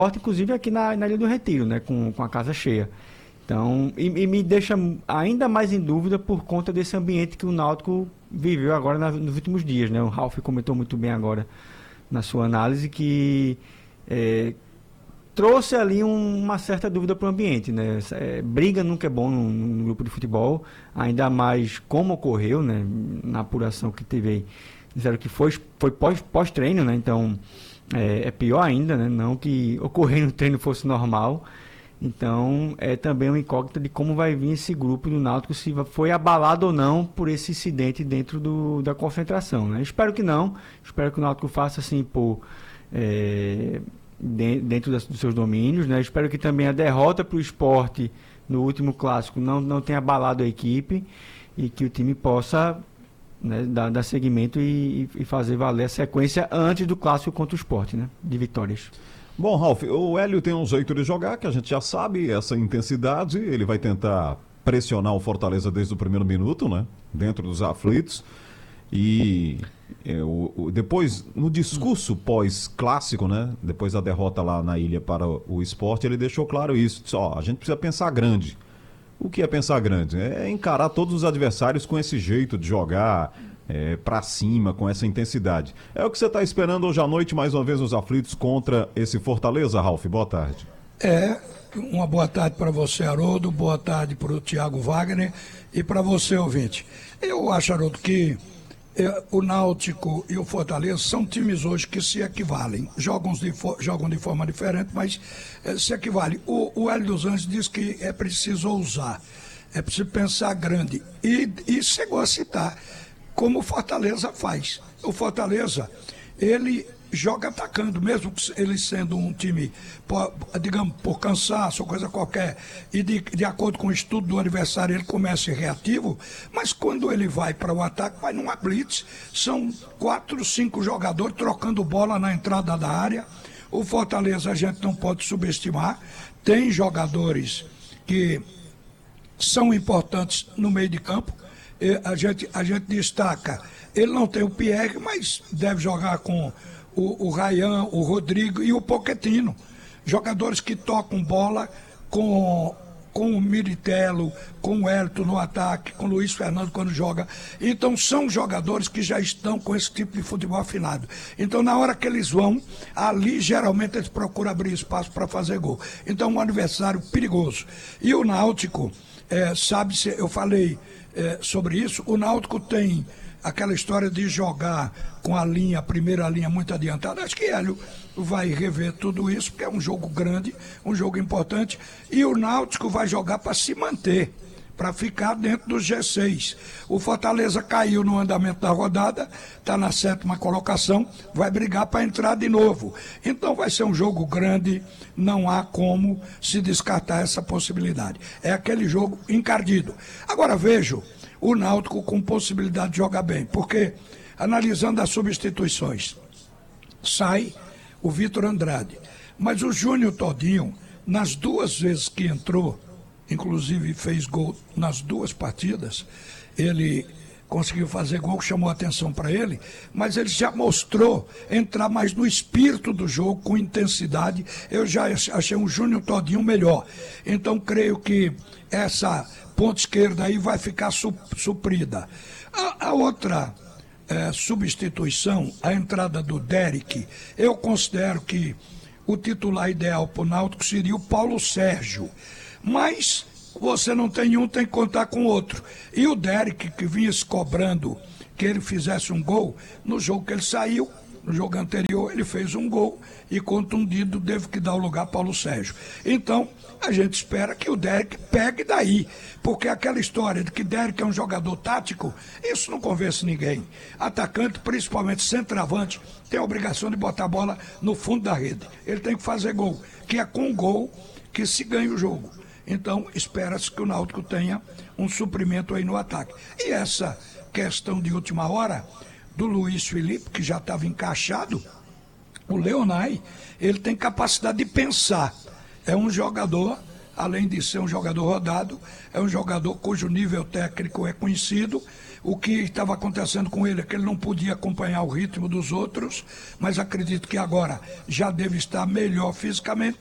inclusive aqui na Ilha do Retiro, né, com a casa cheia. Então, e me deixa ainda mais em dúvida por conta desse ambiente que o Náutico viveu agora nos últimos dias, né? O Ralf comentou muito bem agora na sua análise que trouxe ali uma certa dúvida para o ambiente, né? Briga nunca é bom no grupo de futebol, ainda mais como ocorreu, né? Na apuração que teve aí, disseram que foi pós-treino, né? Então, é pior ainda, né? Não que ocorrer no treino fosse normal. Então, é também uma incógnita de como vai vir esse grupo do Náutico, se foi abalado ou não por esse incidente dentro da concentração, né? Espero que não, espero que o Náutico faça assim dentro dos seus domínios, né? Espero que também a derrota para o Sport no último clássico não tenha abalado a equipe e que o time possa, né, dar seguimento e fazer valer a sequência antes do clássico contra o Sport, né, de vitórias. Bom, Ralf, o Hélio tem um jeito de jogar que a gente já sabe, essa intensidade, ele vai tentar pressionar o Fortaleza desde o primeiro minuto, né, dentro dos aflitos, e depois, no discurso pós-clássico, né, depois da derrota lá na ilha para o Sport, ele deixou claro isso, disse, a gente precisa pensar grande. O que é pensar grande? É encarar todos os adversários com esse jeito de jogar, pra cima, com essa intensidade. É o que você está esperando hoje à noite, mais uma vez, nos aflitos contra esse Fortaleza, Ralf? Boa tarde. Uma boa tarde para você, Haroldo, boa tarde para o Thiago Wagner e para você, ouvinte. Eu acho, Haroldo, que o Náutico e o Fortaleza são times hoje que se equivalem. Jogam de forma diferente, mas se equivalem. O Hélio dos Anjos diz que é preciso ousar, é preciso pensar grande. E chegou a citar como o Fortaleza faz. O Fortaleza, ele joga atacando, mesmo ele sendo um time, digamos, por cansaço ou coisa qualquer, e de acordo com o estudo do adversário, ele começa reativo, mas quando ele vai para o ataque, vai numa blitz, são 4, 5 jogadores trocando bola na entrada da área. O Fortaleza a gente não pode subestimar, tem jogadores que são importantes no meio de campo. A gente destaca, ele não tem o Pierre, mas deve jogar com o Ryan, o Rodrigo e o Pochettino. Jogadores que tocam bola com o Militelo, com o Hélito no ataque, com o Luiz Fernando quando joga. Então são jogadores que já estão com esse tipo de futebol afinado. Então na hora que eles vão, ali geralmente eles procuram abrir espaço para fazer gol. Então um adversário perigoso. E o Náutico, sabe-se, eu falei sobre isso, o Náutico tem aquela história de jogar com a primeira linha muito adiantada. Acho que Hélio vai rever tudo isso, porque é um jogo grande, um jogo importante, e o Náutico vai jogar para se manter, para ficar dentro do G6. O Fortaleza caiu no andamento da rodada, está na 7ª colocação, vai brigar para entrar de novo. Então vai ser um jogo grande, não há como se descartar essa possibilidade. É aquele jogo encardido. Agora vejo o Náutico com possibilidade de jogar bem, porque analisando as substituições, sai o Vitor Andrade, mas o Júnior Todinho, nas 2 vezes que entrou, inclusive fez gol nas 2 partidas, ele conseguiu fazer gol, chamou a atenção para ele, mas ele já mostrou entrar mais no espírito do jogo, com intensidade. Eu já achei um Júnior Todinho melhor, então creio que essa ponta esquerda aí vai ficar suprida. A outra substituição, a entrada do Derek, eu considero que o titular ideal para o Náutico seria o Paulo Sérgio, mas você não tem um, tem que contar com outro. E o Derek, que vinha se cobrando que ele fizesse um gol, no jogo que ele saiu, no jogo anterior, ele fez um gol e contundido, teve que dar o lugar para Paulo Sérgio. Então, a gente espera que o Derek pegue daí, porque aquela história de que Derek é um jogador tático, isso não convence ninguém. Atacante, principalmente centroavante, tem a obrigação de botar a bola no fundo da rede. Ele tem que fazer gol, que é com gol que se ganha o jogo. Então, espera-se que o Náutico tenha um suprimento aí no ataque. E essa questão de última hora do Luiz Felipe, que já estava encaixado, o Leonai, ele tem capacidade de pensar. É um jogador além de ser um jogador rodado, é um jogador cujo nível técnico é conhecido. O que estava acontecendo com ele é que ele não podia acompanhar o ritmo dos outros, mas acredito que agora já deve estar melhor fisicamente